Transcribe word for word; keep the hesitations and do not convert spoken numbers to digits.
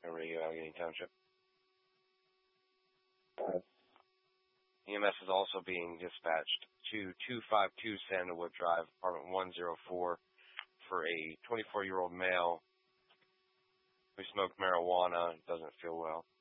over to Allegheny Township. Uh, E M S is also being dispatched to two five two Sandalwood Drive, apartment one oh four, for a twenty-four-year-old male who smoked marijuana and doesn't feel well.